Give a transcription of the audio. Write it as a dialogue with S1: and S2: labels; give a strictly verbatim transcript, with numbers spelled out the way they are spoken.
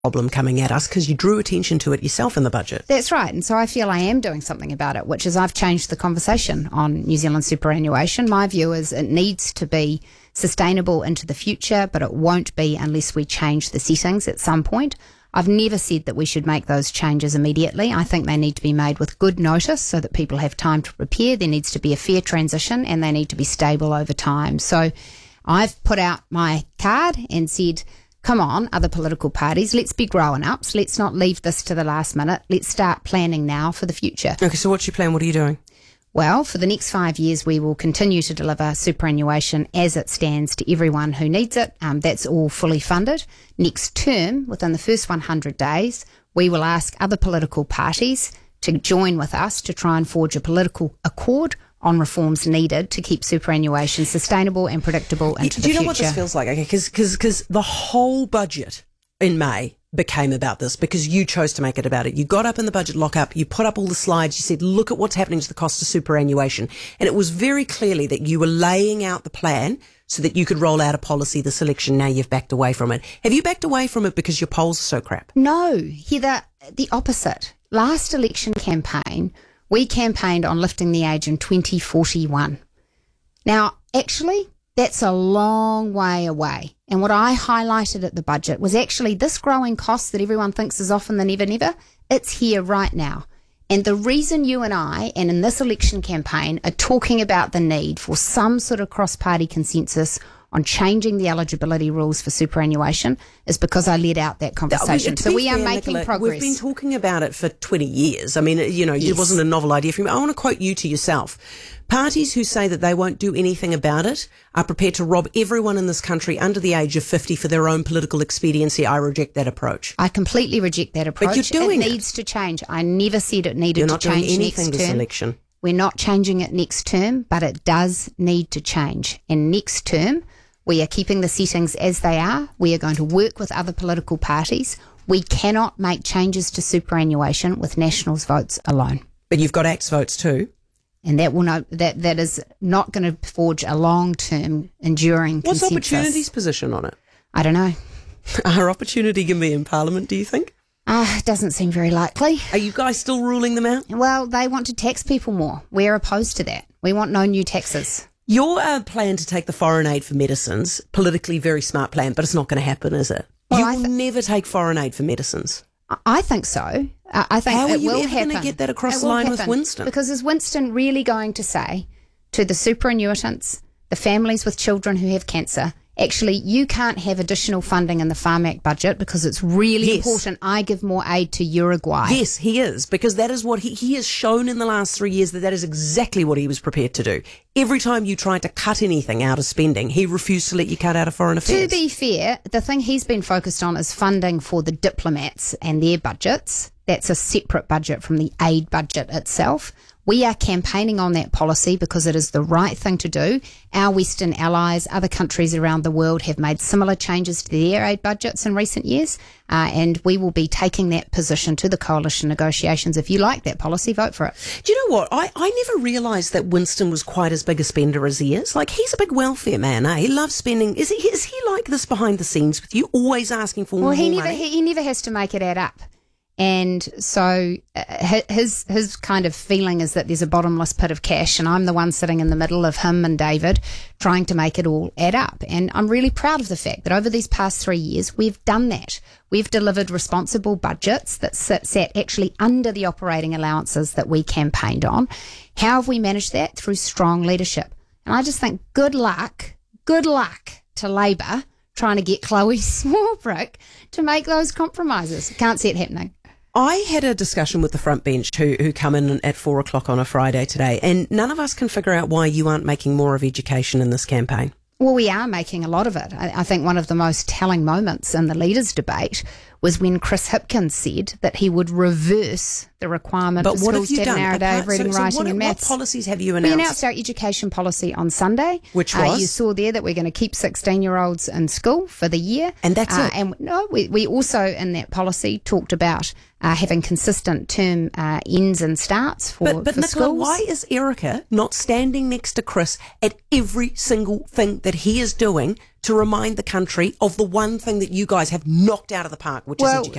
S1: problem coming at us because you drew attention to it yourself in the budget.
S2: That's right. And so I feel I am doing something about it, which is I've changed the conversation on New Zealand superannuation. My view is it needs to be sustainable into the future, but it won't be unless we change the settings at some point. I've never said that we should make those changes immediately. I think they need to be made with good notice so that people have time to prepare. There needs to be a fair transition and they need to be stable over time. So I've put out my card and said, come on, other political parties, let's be grown-ups. Let's not leave this to the last minute. Let's start planning now for the future.
S1: Okay, so what's your plan? What are you doing?
S2: Well, for the next five years, we will continue to deliver superannuation as it stands to everyone who needs it. Um, that's all fully funded. Next term, within the first one hundred days, we will ask other political parties to join with us to try and forge a political accord on reforms needed to keep superannuation sustainable and predictable into the future.
S1: Do you know what this feels like? Okay, because because the whole budget in May became about this because you chose to make it about it. You got up in the budget lock-up, you put up all the slides, you said, look at what's happening to the cost of superannuation. And it was very clearly that you were laying out the plan so that you could roll out a policy this election. Now you've backed away from it. Have you backed away from it because your polls are so crap?
S2: No, Heather, the opposite. Last election campaign, we campaigned on lifting the age in twenty forty-one. Now, actually, that's a long way away. And what I highlighted at the budget was actually this growing cost that everyone thinks is often the never, never. It's here right now. And the reason you and I, and in this election campaign, are talking about the need for some sort of cross-party consensus on changing the eligibility rules for superannuation is because I led out that conversation. So we are
S1: fair,
S2: making
S1: Nicola,
S2: progress.
S1: We've been talking about it for twenty years. I mean, you know,
S2: Yes.
S1: it wasn't a novel idea for you. I want to quote you to yourself. Parties who say that they won't do anything about it are prepared to rob everyone in this country under the age of fifty for their own political expediency. I reject that approach.
S2: I completely reject that approach.
S1: But you're doing
S2: it.
S1: it.
S2: needs to change. I never said it needed
S1: You're
S2: to
S1: not doing
S2: change
S1: anything
S2: next
S1: this
S2: term.
S1: election.
S2: We're not changing it next term, but it does need to change. And next term, we are keeping the settings as they are. We are going to work with other political parties. We cannot make changes to superannuation with Nationals votes alone.
S1: But you've got A C T votes too.
S2: And that will not, that that is not going to forge a long-term, enduring
S1: What's
S2: consensus.
S1: Opportunity's position on it?
S2: I don't know.
S1: Are Opportunity going to be in Parliament, do you think?
S2: Ah, it doesn't seem very likely.
S1: Are you guys still ruling them out?
S2: Well, they want to tax people more. We're opposed to that. We want no new taxes.
S1: Your uh, plan to take the foreign aid for medicines, politically very smart plan, but it's not going to happen, is it?
S2: Well,
S1: you
S2: I
S1: will
S2: th-
S1: never take foreign aid for medicines.
S2: I- I think so. I I think
S1: How are
S2: it
S1: you
S2: will
S1: ever
S2: happen.
S1: going to get that across
S2: It
S1: the
S2: will
S1: line with
S2: happen.
S1: Winston?
S2: Because is Winston really going to say to the superannuitants, the families with children who have cancer, actually, you can't have additional funding in the Farm Act budget because it's really
S1: Yes.
S2: important I give more aid to Uruguay?
S1: Yes, he is, because that is what he, he has shown in the last three years that that is exactly what he was prepared to do. Every time you tried to cut anything out of spending, he refused to let you cut out of foreign affairs.
S2: To be fair, the thing he's been focused on is funding for the diplomats and their budgets. That's a separate budget from the aid budget itself. We are campaigning on that policy because it is the right thing to do. Our Western allies, other countries around the world have made similar changes to their aid budgets in recent years, uh, and we will be taking that position to the coalition negotiations. If you like that policy, vote for it.
S1: Do you know what? I, I never realised that Winston was quite as big a spender as he is. Like, he's a big welfare man, eh? He loves spending. Is he, is he like this behind the scenes with you, always asking for
S2: Well,
S1: more
S2: he never
S1: money?
S2: he, he never has to make it add up. And so uh, his his kind of feeling is that there's a bottomless pit of cash, and I'm the one sitting in the middle of him and David trying to make it all add up. And I'm really proud of the fact that over these past three years, we've done that. We've delivered responsible budgets that sit, sat actually under the operating allowances that we campaigned on. How have we managed that? Through strong leadership. And I just think good luck, good luck to Labor trying to get Chloe Swarbrick to make those compromises. Can't see it happening.
S1: I had a discussion with the front bench who, who come in at four o'clock on a Friday today, and none of us can figure out why you aren't making more of education in this campaign.
S2: Well, we are making a lot of it. I, I think one of the most telling moments in the leaders' debate was when Chris Hipkins said that he would reverse the requirement
S1: But
S2: for
S1: what have
S2: schools
S1: you
S2: to have
S1: done?
S2: an hour a day
S1: Apart-
S2: of reading,
S1: so, so
S2: writing
S1: what,
S2: and
S1: what
S2: maths.
S1: policies have you
S2: We
S1: announced?
S2: announced our education policy on Sunday.
S1: Which
S2: Uh,
S1: was?
S2: you saw there that we're going to keep sixteen-year-olds in school for the year.
S1: And that's
S2: uh,
S1: it?
S2: And no, we, we also, in that policy, talked about uh, having consistent term uh, ends and starts for,
S1: But, but
S2: for
S1: Nicola,
S2: schools.
S1: why is Erica not standing next to Chris at every single thing that he is doing to remind the country of the one thing that you guys have knocked out of the park, which is
S2: Well,
S1: education.